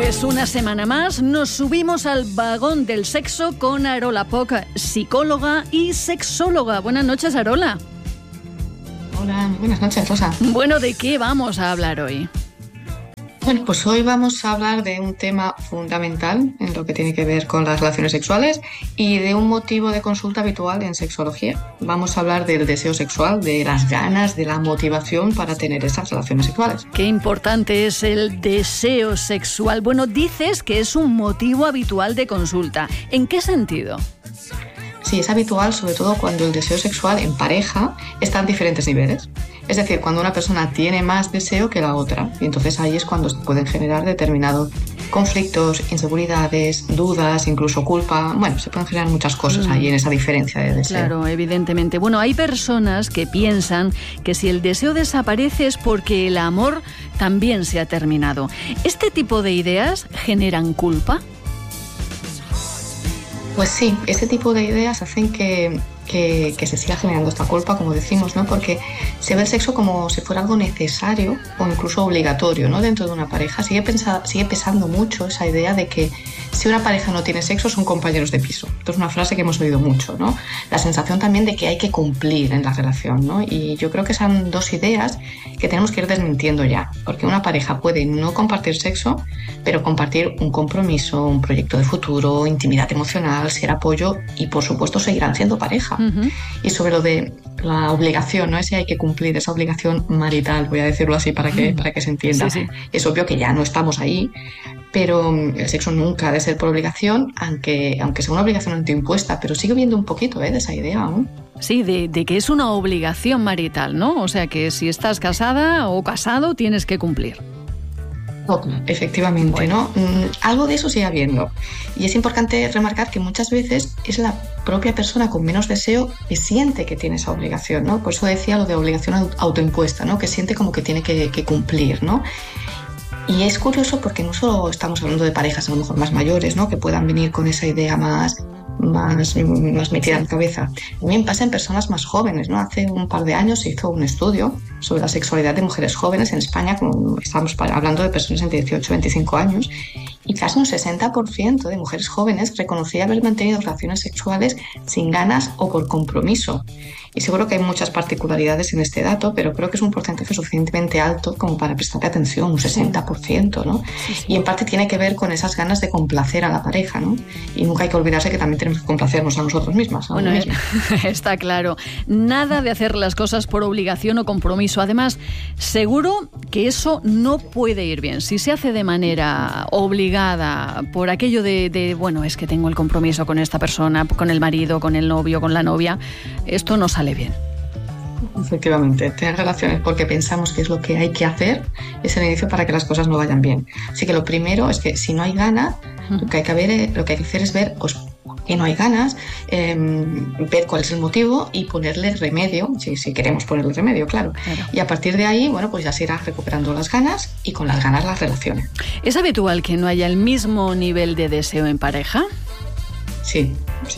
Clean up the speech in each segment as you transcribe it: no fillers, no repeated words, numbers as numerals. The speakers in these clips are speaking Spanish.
Pues una semana más nos subimos al vagón del sexo con Arola Poch, psicóloga y sexóloga. Buenas noches, Arola. Hola, buenas noches, Rosa. Bueno, ¿de qué vamos a hablar hoy? Bueno, pues hoy vamos a hablar de un tema fundamental en lo que tiene que ver con las relaciones sexuales y de un motivo de consulta habitual en sexología. Vamos a hablar del deseo sexual, de las ganas, de la motivación para tener esas relaciones sexuales. Qué importante es el deseo sexual. Bueno, dices que es un motivo habitual de consulta. ¿En qué sentido? Sí, es habitual, sobre todo cuando el deseo sexual en pareja está en diferentes niveles. Es decir, cuando una persona tiene más deseo que la otra. Y entonces ahí es cuando se pueden generar determinados conflictos, inseguridades, dudas, incluso culpa. Bueno, se pueden generar muchas cosas ahí en esa diferencia de deseo. Claro, evidentemente. Bueno, hay personas que piensan que si el deseo desaparece es porque el amor también se ha terminado. ¿Este tipo de ideas generan culpa? Pues sí, ese tipo de ideas hacen que se siga generando esta culpa, como decimos, ¿no? Porque se ve el sexo como si fuera algo necesario o incluso obligatorio, ¿no? Dentro de una pareja sigue pesando mucho esa idea de que si una pareja no tiene sexo son compañeros de piso. Esto es una frase que hemos oído mucho, ¿no? La sensación también de que hay que cumplir en la relación, ¿no? Y yo creo que son dos ideas que tenemos que ir desmintiendo ya, porque una pareja puede no compartir sexo, pero compartir un compromiso, un proyecto de futuro, intimidad emocional, ser apoyo y, por supuesto, seguirán siendo pareja. Uh-huh. Y sobre lo de la obligación, ¿no? Ese hay que cumplir, esa obligación marital, voy a decirlo así para que se entienda. Sí, sí. Es obvio que ya no estamos ahí, pero el sexo nunca ha de ser por obligación, aunque sea una obligación autoimpuesta, pero sigue habiendo un poquito de esa idea aún. Sí, de que es una obligación marital, ¿no? O sea, que si estás casada o casado tienes que cumplir. Efectivamente, bueno. ¿No? Algo de eso sigue habiendo. Y es importante remarcar que muchas veces es la propia persona con menos deseo que siente que tiene esa obligación, ¿no? Por eso decía lo de obligación autoimpuesta, ¿no? Que siente como que tiene que cumplir, ¿no? Y es curioso porque no solo estamos hablando de parejas a lo mejor más mayores, ¿no? Que puedan venir con esa idea más metida en la cabeza. También pasa en personas más jóvenes, ¿no? Hace un par de años se hizo un estudio sobre la sexualidad de mujeres jóvenes en España, como estamos hablando de personas entre 18 y 25 años, y casi un 60% de mujeres jóvenes reconocía haber mantenido relaciones sexuales sin ganas o por compromiso. Y seguro que hay muchas particularidades en este dato, pero creo que es un porcentaje suficientemente alto como para prestarle atención, un 60%, ¿no? Sí. Y en parte tiene que ver con esas ganas de complacer a la pareja, ¿no? Y nunca hay que olvidarse que también tenemos que complacernos a nosotros mismas. Bueno, está claro. Nada de hacer las cosas por obligación o compromiso. Además, seguro que eso no puede ir bien. Si se hace de manera obligada por aquello de bueno, es que tengo el compromiso con esta persona, con el marido, con el novio, con la novia, esto no sale bien. Efectivamente, tener relaciones porque pensamos que es lo que hay que hacer es el inicio para que las cosas no vayan bien. Así que lo primero es que si no hay ganas, lo que hay que hacer es ver pues, por qué no hay ganas, ver cuál es el motivo y ponerle remedio, si queremos ponerle remedio, claro. Y a partir de ahí, bueno, pues ya se irá recuperando las ganas y con las ganas las relaciones. ¿Es habitual que no haya el mismo nivel de deseo en pareja? Sí,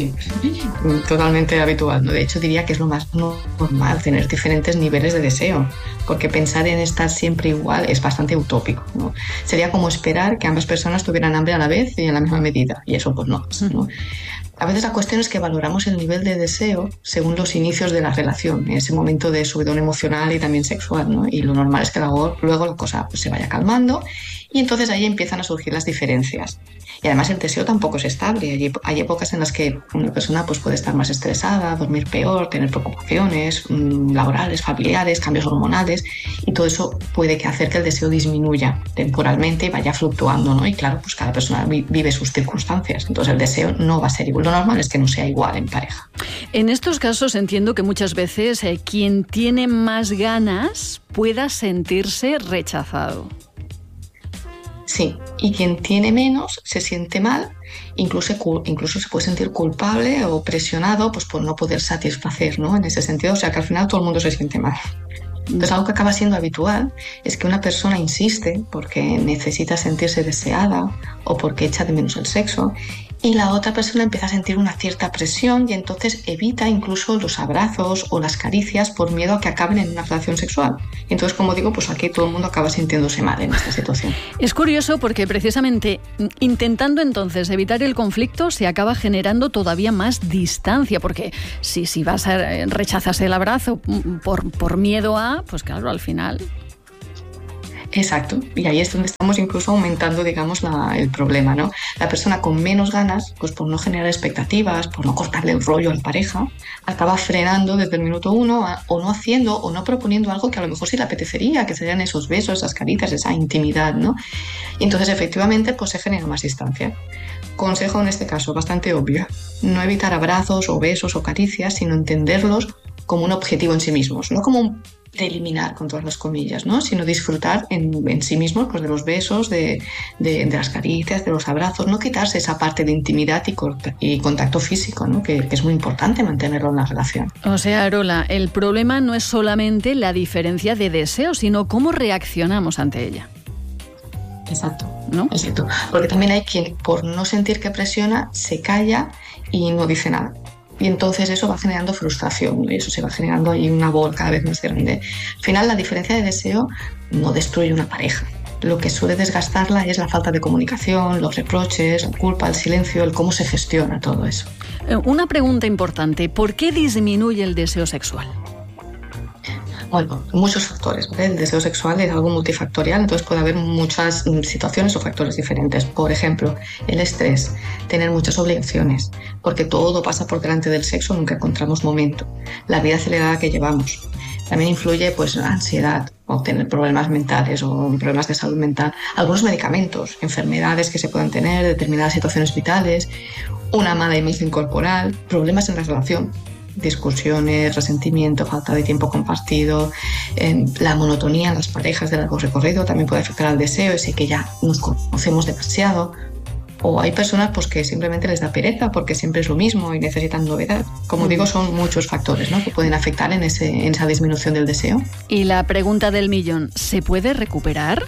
totalmente habitual, ¿no? De hecho, diría que es lo más normal tener diferentes niveles de deseo, porque pensar en estar siempre igual es bastante utópico, ¿no? Sería como esperar que ambas personas tuvieran hambre a la vez y en la misma medida, y eso pues no, ¿no? A veces la cuestión es que valoramos el nivel de deseo según los inicios de la relación, en ese momento de subidón emocional y también sexual, ¿no? Y lo normal es que luego la cosa pues, se vaya calmando y entonces ahí empiezan a surgir las diferencias. Y además el deseo tampoco es estable. Hay épocas en las que una persona pues, puede estar más estresada, dormir peor, tener preocupaciones laborales, familiares, cambios hormonales, y todo eso puede hacer que el deseo disminuya temporalmente y vaya fluctuando, ¿no? Y claro, pues cada persona vive sus circunstancias, entonces el deseo no va a ser igual. Lo normal es que no sea igual en pareja. En estos casos entiendo que muchas veces quien tiene más ganas pueda sentirse rechazado. Sí, y quien tiene menos se siente mal, incluso se puede sentir culpable o presionado pues, por no poder satisfacer, ¿no? En ese sentido, o sea que al final todo el mundo se siente mal. Entonces algo que acaba siendo habitual es que una persona insiste porque necesita sentirse deseada o porque echa de menos el sexo y la otra persona empieza a sentir una cierta presión y entonces evita incluso los abrazos o las caricias por miedo a que acaben en una relación sexual. Y entonces, como digo, pues aquí todo el mundo acaba sintiéndose mal en esta situación. Es curioso porque precisamente intentando entonces evitar el conflicto se acaba generando todavía más distancia, porque si rechazas el abrazo por miedo a, pues claro, al final... Exacto, y ahí es donde estamos incluso aumentando, digamos, el problema, ¿no? La persona con menos ganas, pues por no generar expectativas, por no cortarle el rollo a la pareja, acaba frenando desde el minuto 1 o no haciendo o no proponiendo algo que a lo mejor sí le apetecería, que serían esos besos, esas caricias, esa intimidad, ¿no? Y entonces efectivamente pues se genera más distancia. Consejo en este caso, bastante obvio, no evitar abrazos o besos o caricias, sino entenderlos como un objetivo en sí mismos, no como un eliminar con todas las comillas, ¿no? Sino disfrutar en sí mismos pues, de los besos, de las caricias, de los abrazos, no quitarse esa parte de intimidad y contacto físico, ¿no? Que es muy importante mantenerlo en la relación. O sea, Arola, el problema no es solamente la diferencia de deseo, sino cómo reaccionamos ante ella. Exacto, ¿no? Exacto. Porque también hay quien, por no sentir que presiona, se calla y no dice nada. Y entonces eso va generando frustración y eso se va generando ahí una bola cada vez más grande. Al final, la diferencia de deseo no destruye una pareja. Lo que suele desgastarla es la falta de comunicación, los reproches, la culpa, el silencio, el cómo se gestiona todo eso. Una pregunta importante, ¿por qué disminuye el deseo sexual? Bueno, muchos factores, ¿vale? El deseo sexual es algo multifactorial, entonces puede haber muchas situaciones o factores diferentes. Por ejemplo, el estrés, tener muchas obligaciones, porque todo pasa por delante del sexo, nunca encontramos momento. La vida acelerada que llevamos. También influye pues la ansiedad, o tener problemas mentales o problemas de salud mental. Algunos medicamentos, enfermedades que se puedan tener, determinadas situaciones vitales, una mala imagen corporal, problemas en la relación. Discusiones, resentimiento, falta de tiempo compartido, la monotonía en las parejas de largo recorrido también puede afectar al deseo, ese que ya nos conocemos demasiado. O hay personas pues, que simplemente les da pereza porque siempre es lo mismo y necesitan novedad. Como digo, son muchos factores, ¿no? que pueden afectar en esa disminución del deseo. Y la pregunta del millón, ¿se puede recuperar?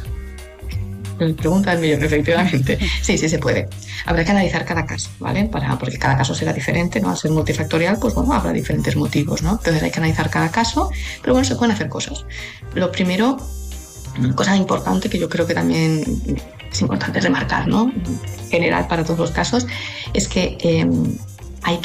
Pregunta del millón, efectivamente. Sí, sí se puede. Habrá que analizar cada caso, ¿vale? Porque cada caso será diferente, ¿no? Al ser multifactorial, pues bueno, habrá diferentes motivos, ¿no? Entonces hay que analizar cada caso, pero bueno, se pueden hacer cosas. Lo primero, una cosa importante que yo creo que también es importante remarcar, ¿no? En general para todos los casos, es que hay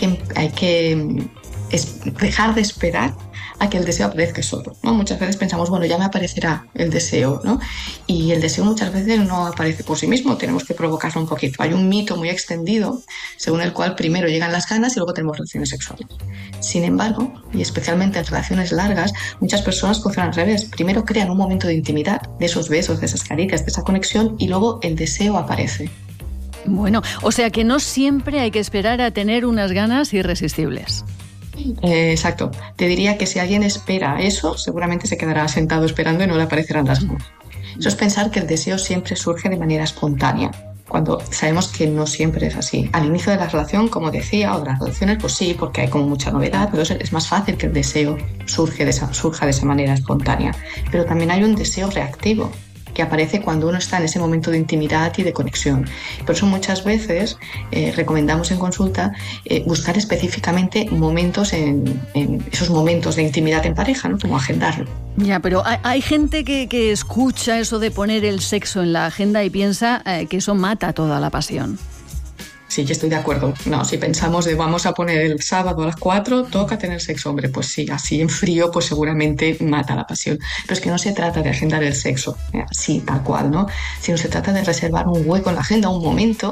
que dejar de esperar a que el deseo aparezca solo, ¿no? Muchas veces pensamos, bueno, ya me aparecerá el deseo, ¿no? Y el deseo muchas veces no aparece por sí mismo, tenemos que provocarlo un poquito. Hay un mito muy extendido según el cual primero llegan las ganas y luego tenemos relaciones sexuales. Sin embargo, y especialmente en relaciones largas, muchas personas funcionan al revés. Primero crean un momento de intimidad, de esos besos, de esas caricias, de esa conexión, y luego el deseo aparece. Bueno, o sea que no siempre hay que esperar a tener unas ganas irresistibles. Exacto. Te diría que si alguien espera eso, seguramente se quedará sentado esperando y no le aparecerán las ganas. Eso es pensar que el deseo siempre surge de manera espontánea, cuando sabemos que no siempre es así. Al inicio de la relación, como decía, o de las relaciones, pues sí, porque hay como mucha novedad, pero es más fácil que el deseo surja de esa manera espontánea. Pero también hay un deseo reactivo, que aparece cuando uno está en ese momento de intimidad y de conexión. Por eso muchas veces recomendamos en consulta buscar específicamente momentos en esos momentos de intimidad en pareja, ¿no? Como agendarlo. Ya, pero hay gente que escucha eso de poner el sexo en la agenda y piensa que eso mata toda la pasión. Sí, yo estoy de acuerdo. No, si pensamos de vamos a poner el sábado a las 4, toca tener sexo, hombre, pues sí, así en frío, pues seguramente mata la pasión. Pero es que no se trata de agendar el sexo, así, tal cual, ¿no? Sino se trata de reservar un hueco en la agenda, un momento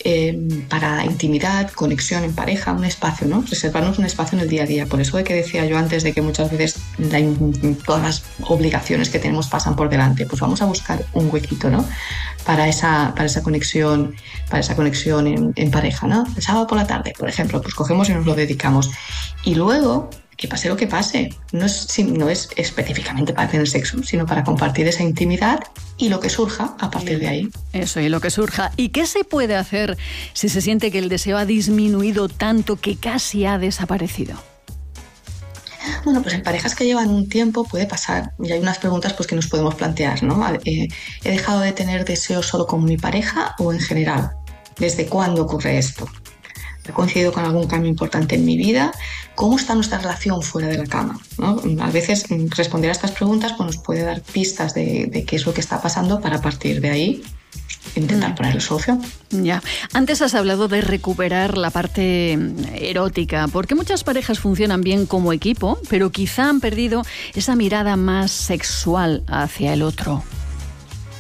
para intimidad, conexión en pareja, un espacio, ¿no? Reservarnos un espacio en el día a día. Por eso de que decía yo antes de que muchas veces todas las obligaciones que tenemos pasan por delante, pues vamos a buscar un huequito, ¿no? Para esa conexión en pareja, ¿no? El sábado por la tarde, por ejemplo, pues cogemos y nos lo dedicamos. Y luego, que pase lo que pase, no es específicamente para tener sexo, sino para compartir esa intimidad y lo que surja a partir de ahí. Eso, y lo que surja. ¿Y qué se puede hacer si se siente que el deseo ha disminuido tanto que casi ha desaparecido? Bueno, pues en parejas que llevan un tiempo puede pasar, y hay unas preguntas pues, que nos podemos plantear, ¿no? ¿He dejado de tener deseo solo con mi pareja o en general? ¿Desde cuándo ocurre esto? ¿Ha coincidido con algún cambio importante en mi vida? ¿Cómo está nuestra relación fuera de la cama? ¿No? A veces responder a estas preguntas pues, nos puede dar pistas de qué es lo que está pasando para partir de ahí intentar ponerle solución. Ya. Antes has hablado de recuperar la parte erótica, porque muchas parejas funcionan bien como equipo, pero quizá han perdido esa mirada más sexual hacia el otro.